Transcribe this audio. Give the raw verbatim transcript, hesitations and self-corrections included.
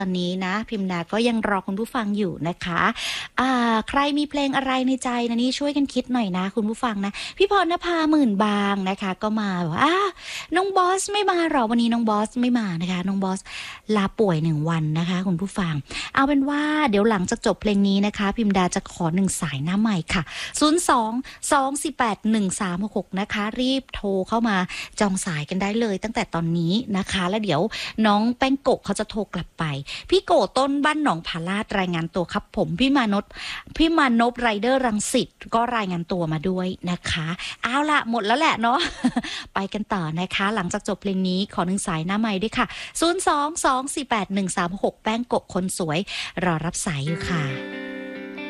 ตอนนี้นะพิมนาก็ยังรอคุณผู้ฟังอยู่นะคะอ่าใครมีเพลงอะไรในใจนะนี่ช่วยกันคิดหน่อยนะคุณผู้ฟังนะพี่พรณภาหมื่นบางนะคะก็มาบอกว่าน้องบอสไม่มาหรอวันนี้น้องบอสไม่มานะคะน้องบอสลาป่วยหนึ่งวันนะคะคุณผู้ฟังเอาเป็นว่าเดี๋ยวหลังจากจบเพลงนี้นะคะพิมดาจะขอหนึ่งสายหน้าใหม่ค่ะศูนย์ สอง สอง สี่ แปด หนึ่ง สาม หก หกนะคะรีบโทรเข้ามาจองสายกันได้เลยตั้งแต่ตอนนี้นะคะแล้วเดี๋ยวน้องแป้งโกะเขาจะโทรกลับไปพี่โกต้นบ้านหนองผาลาดรายงานตัวครับผมพี่มานพพี่มานพไรเดอร์รังสิตก็รายงานตัวมาด้วยนะคะเอาละหมดแล้วแหละเนาะ ไปกันต่อนะคะหลังจากจบเพลงนี้ขอหนึ่งสายหน้าใหม่ด้วยค่ะศูนย์ สอง สอง สี่ แปด หนึ่ง สาม หก แป้งโกะคนสวยรอรับสายอยู่ค่ะ